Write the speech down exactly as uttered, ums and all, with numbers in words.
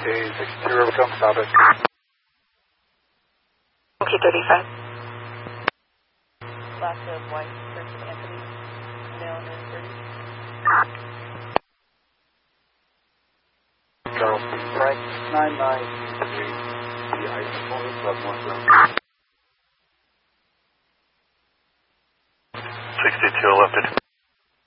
Okay, sixty-two, Overcome, stop it. Okay, thirty-five. Last of white, first of Anthony, male and thirty. Charles, Frank, nine nine three, the ice corner, sub one ground. sixty-two, lifted.